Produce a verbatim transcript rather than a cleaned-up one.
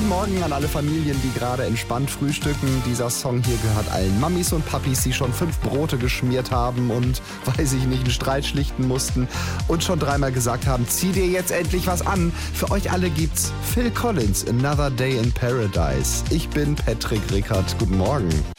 Guten Morgen an alle Familien, die gerade entspannt frühstücken. Dieser Song hier gehört allen Mamis und Papis, die schon fünf Brote geschmiert haben und, weiß ich nicht, einen Streit schlichten mussten und schon dreimal gesagt haben, zieh dir jetzt endlich was an. Für euch alle gibt's Phil Collins, Another Day in Paradise. Ich bin Patrick Rickert. Guten Morgen.